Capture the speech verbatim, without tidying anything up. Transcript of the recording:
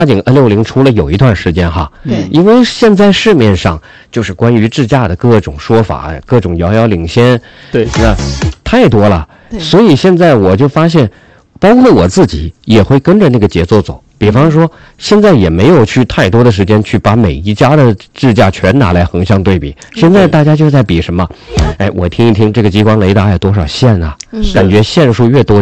景 N 六零出了有一段时间哈， 对， 因为现在市面上就是关于智驾的各种说法，各种遥遥领先， 对， 那太多了，所以现在我就发现，包括我自己也会跟着那个节奏走。比方说，现在也没有去太多的时间去把每一家的智驾全拿来横向对比。现在大家就在比什么？哎，我听一听这个激光雷达有多少线啊？感觉线数越多。